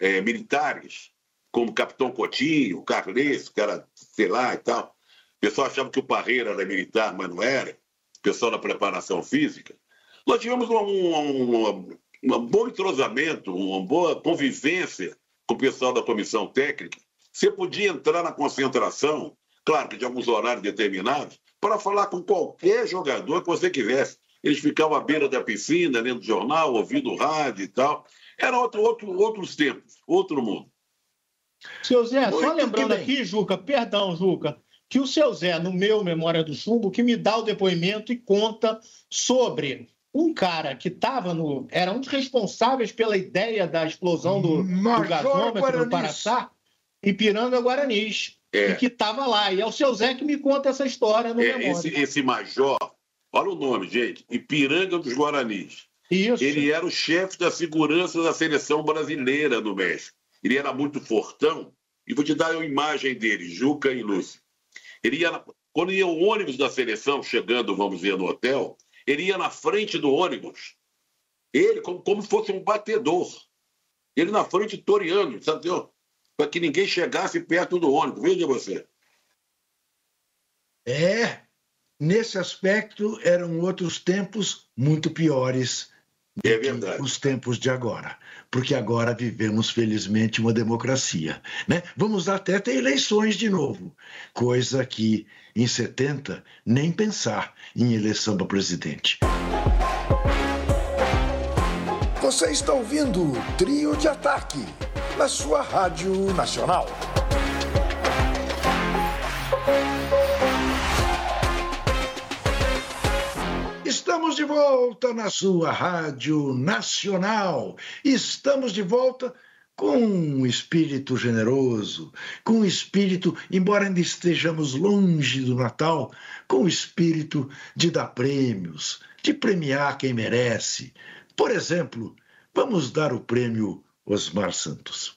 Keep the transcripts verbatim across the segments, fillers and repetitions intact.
é, militares, como o Capitão Coutinho, o Carles, que era, sei lá e tal. O pessoal achava que o Parreira era militar, mas não era. O pessoal da preparação física. Nós tivemos um, um, um, um bom entrosamento, uma boa convivência com o pessoal da comissão técnica. Você podia entrar na concentração, claro que de alguns horários determinados, para falar com qualquer jogador que você quisesse. Eles ficavam à beira da piscina, lendo jornal, ouvindo rádio e tal. Era outro, outro, outros tempos, outro mundo. Seu Zé, Muito só lembrando aqui, Juca, perdão, Juca, que o seu Zé, no meu Memória do Chumbo, que me dá o depoimento e conta sobre um cara que estava no... Era um dos responsáveis pela ideia da explosão do, do gasômetro no Paraçá, Ipiranga Guaranis, é. E que estava lá. E é o seu Zé que me conta essa história no é, Memória. Esse, esse major, olha o nome, gente, Ipiranga dos Guaranis. Isso. Ele era o chefe da segurança da seleção brasileira no México. Ele era muito fortão. E vou te dar a imagem dele, Juca e Lúcio. Ele ia na... Quando ia o ônibus da seleção, chegando, vamos dizer, no hotel, ele ia na frente do ônibus. Ele, como, como se fosse um batedor. Ele na frente toreando, sabe? Para que ninguém chegasse perto do ônibus. Veja você. É, nesse aspecto eram outros tempos muito piores do é que verdade. Os tempos de agora. Porque agora vivemos, felizmente, uma democracia. Né? Vamos até ter eleições de novo. Coisa que, em setenta, nem pensar em eleição para presidente. Você está ouvindo o Trio de Ataque, na sua Rádio Nacional. Estamos de volta na sua Rádio Nacional. Estamos de volta com um espírito generoso, com um espírito, embora ainda estejamos longe do Natal, com o espírito de dar prêmios, de premiar quem merece. Por exemplo, vamos dar o prêmio Osmar Santos.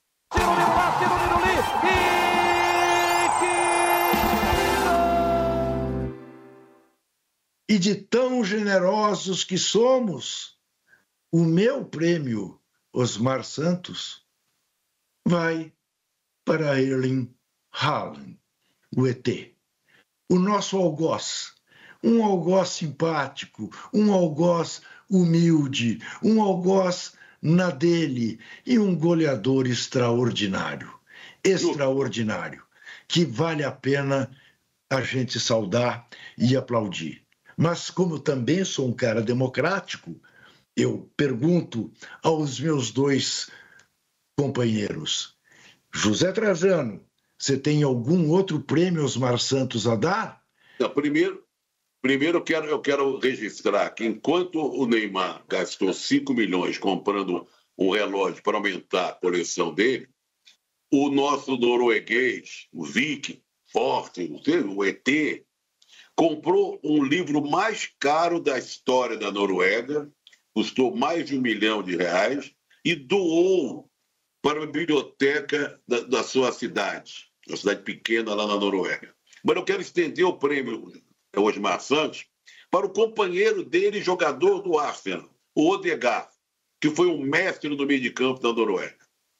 E de tão generosos que somos, o meu prêmio Osmar Santos vai para Erling Haaland, o E T. O nosso algoz, um algoz simpático, um algoz humilde, um algoz na dele e um goleador extraordinário, extraordinário, que vale a pena a gente saudar e aplaudir. Mas como também sou um cara democrático, eu pergunto aos meus dois companheiros, José Trajano, você tem algum outro prêmio Osmar Santos a dar? Não, primeiro, primeiro eu, quero, eu quero registrar que enquanto o Neymar gastou cinco milhões comprando um relógio para aumentar a coleção dele, o nosso norueguês, o Viking, Forte, o E T, comprou um livro mais caro da história da Noruega, custou mais de um milhão de reais, e doou para a biblioteca da, da sua cidade, uma cidade pequena lá na Noruega. Mas eu quero estender o prêmio Osmar Santos para o companheiro dele, jogador do Arsenal, o Odegaard, que foi um mestre no meio de campo da Noruega.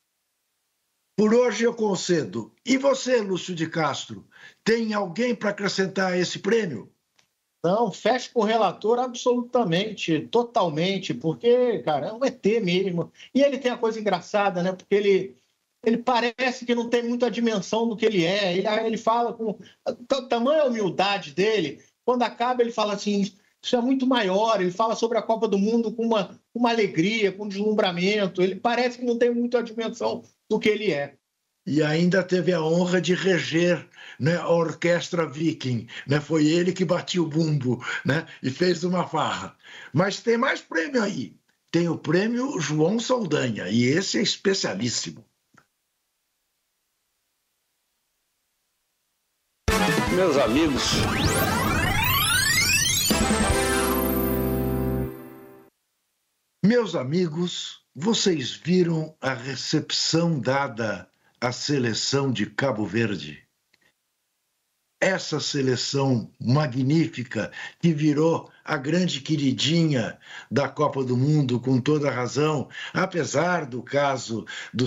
Por hoje eu concedo. E você, Lúcio de Castro, tem alguém para acrescentar a esse prêmio? Não, fecho com o relator absolutamente, totalmente, porque, cara, é um E T mesmo. E ele tem a coisa engraçada, né? Porque ele, ele parece que não tem muita dimensão do que ele é. Ele, ele fala com a tamanha humildade dele. Quando acaba, ele fala assim, isso é muito maior. Ele fala sobre a Copa do Mundo com uma, uma alegria, com um deslumbramento. Ele parece que não tem muita dimensão do que ele é. E ainda teve a honra de reger, né, a orquestra Viking. Né? Foi ele que batia o bumbo, né, e fez uma farra. Mas tem mais prêmio aí. Tem o prêmio João Saldanha, e esse é especialíssimo. Meus amigos... Meus amigos, vocês viram a recepção dada à seleção de Cabo Verde? Essa seleção magnífica que virou a grande queridinha da Copa do Mundo, com toda razão, apesar do caso do